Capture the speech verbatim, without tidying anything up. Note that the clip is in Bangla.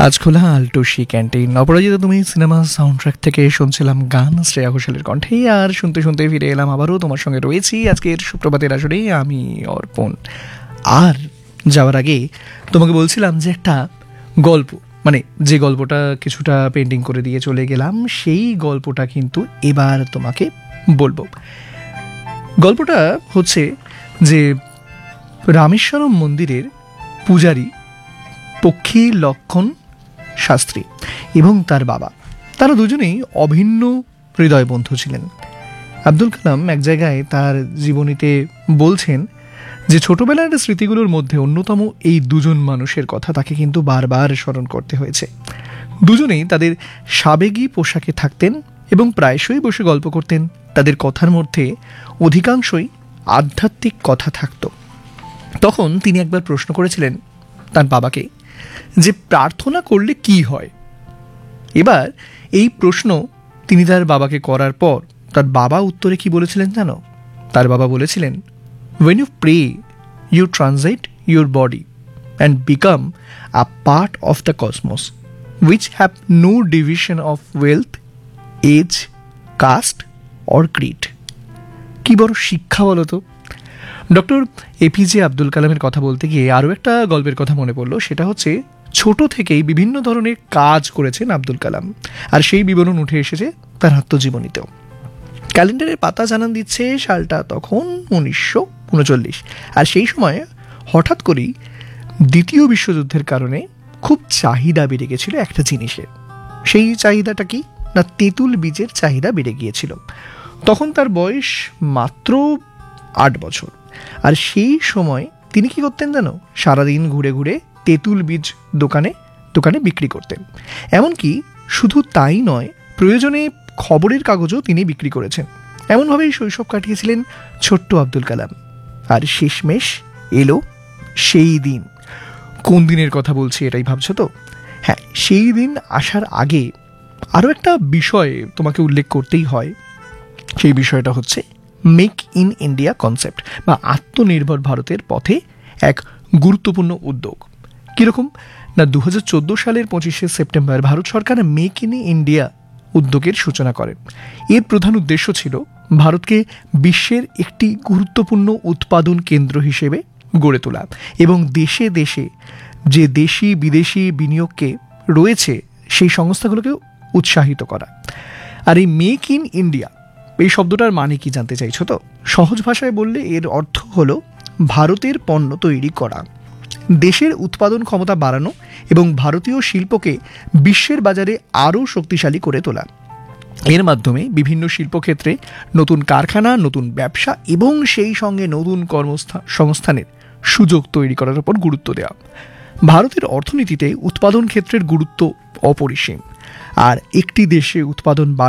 আজ খোলা আলটুসি ক্যান্টিন অপরাজিত তুমি সিনেমা সাউন্ড ট্র্যাক থেকে শুনছিলাম গান শ্রেয়া ঘোষালের কণ্ঠে। আর শুনতে শুনতে ফিরে এলাম আবারও তোমার সঙ্গে রয়েছি আজকের সুপ্রভাতের আসরে আমি অর্পণ। আর যাওয়ার আগে তোমাকে বলছিলাম যে একটা গল্প, মানে যে গল্পটা কিছুটা পেন্টিং করে দিয়ে চলে গেলাম সেই গল্পটা কিন্তু এবার তোমাকে বলবো। গল্পটা হচ্ছে যে রামেশ্বরম মন্দিরের পূজারী পক্ষী লক্ষণ শাস্ত্রী এবং তার বাবা, তারা দুজনেই অভিন্ন হৃদয় বন্ধু ছিলেন। আব্দুল কালাম এক জায়গায় তার জীবনীতে বলছেন যে ছোটবেলার স্মৃতিগুলোর মধ্যে অন্যতম এই দুজন মানুষের কথা তাকে কিন্তু বারবার স্মরণ করতে হয়েছে। দুজনেই তাদের সাবেগী পোশাকে থাকতেন এবং প্রায়শই বসে গল্প করতেন। তাদের কথার মধ্যে অধিকাংশই আধ্যাত্মিক কথা থাকত। তখন তিনি একবার প্রশ্ন করেছিলেন তার বাবাকে যে প্রার্থনা করলে কি হয়। এবার এই প্রশ্ন তিনি তার বাবাকে করার পর তার বাবা উত্তরে কি বলেছিলেন জানো? তার বাবা বলেছিলেন, when you pray you transit your body and become a part of the cosmos which have no division of wealth, age, caste or creed। কি বড় শিক্ষা বলো তো। ডক্টর এপিজে আব্দুল কালামের কথা বলতে গিয়ে আরও একটা গল্পের কথা মনে পড়লো। সেটা হচ্ছে ছোট থেকেই বিভিন্ন ধরনের কাজ করেছেন আব্দুল কালাম, আর সেই বিবরণ উঠে এসেছে তার আত্মজীবনীতেও। ক্যালেন্ডারের পাতা জানান দিচ্ছে সালটা তখন উনিশশো উনচল্লিশ, আর সেই সময় হঠাৎ করেই দ্বিতীয় বিশ্বযুদ্ধের কারণে খুব চাহিদা বেড়ে গেছিল একটা জিনিসের। সেই চাহিদাটা কি না, তেঁতুল বীজের চাহিদা বেড়ে গিয়েছিল। তখন তার বয়স মাত্র আট বছর, আর সেই সময় তিনি কি করতেন জানো? সারাদিন ঘুরে ঘুরে তেঁতুল বীজ দোকানে দোকানে বিক্রি করতেন। এমনকি শুধু তাই নয়, প্রয়োজনে খবরের কাগজও তিনি বিক্রি করেছেন। এমনভাবেই শৈশব কাটিয়েছিলেন ছোট্ট আব্দুল কালাম। আর শেষমেশ এলো সেই দিন। কোন দিনের কথা বলছি এটাই ভাবছো তো? হ্যাঁ, সেই দিন আসার আগে আরও একটা বিষয় তোমাকে উল্লেখ করতেই হয়। সেই বিষয়টা হচ্ছে মেক ইন ইন্ডিয়া কনসেপ্ট বা আত্মনির্ভর ভারতের পথে এক গুরুত্বপূর্ণ উদ্যোগ। কীরকম না, দু হাজার চোদ্দো সালের পঁচিশে September Bharat Sarkar make in India উদ্যোগের সূচনা করে। এর প্রধান উদ্দেশ্য ছিল ভারতকে বিশ্বের একটি গুরুত্বপূর্ণ উৎপাদন কেন্দ্র হিসেবে গড়ে তোলা এবং দেশে দেশে যে দেশি বিদেশি বিনিয়োগকে রয়েছে সেই সংস্থাগুলোকে উৎসাহিত করা। আর এই মেক ইন ইন্ডিয়া এই শব্দটার মানে কি জানতে চাইছো তো? সহজ ভাষায় বললে এর অর্থ হলো ভারতের পণ্য তৈরি করা, দেশের উৎপাদন ক্ষমতা বাড়ানো এবং ভারতীয় শিল্পকে বিশ্বের বাজারে আরও শক্তিশালী করে তোলা। এর মাধ্যমে বিভিন্ন শিল্পক্ষেত্রে নতুন কারখানা, নতুন ব্যবসা এবং সেই সঙ্গে নতুন কর্মসংস্থানের সুযোগ তৈরি করার উপর গুরুত্ব দেওয়া। ভারতের অর্থনীতিতে উৎপাদন ক্ষেত্রের গুরুত্ব অপরিসীম, আর একটি দেশে উৎপাদন